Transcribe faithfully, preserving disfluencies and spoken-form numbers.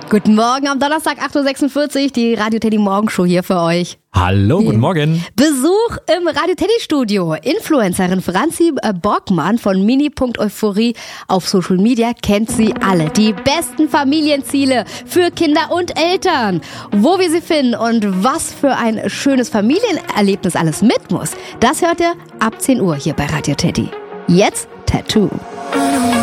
Guten Morgen am Donnerstag, acht Uhr sechsundvierzig, die Radio Teddy Morgenshow hier für euch. Hallo, guten Morgen. Besuch im Radio Teddy Studio. Influencerin Franzi Borgmann von mini.euphorie auf Social Media kennt sie alle. Die besten Familienziele für Kinder und Eltern. Wo wir sie finden und was für ein schönes Familienerlebnis alles mit muss, das hört ihr ab zehn Uhr hier bei Radio Teddy. Jetzt Tattoo.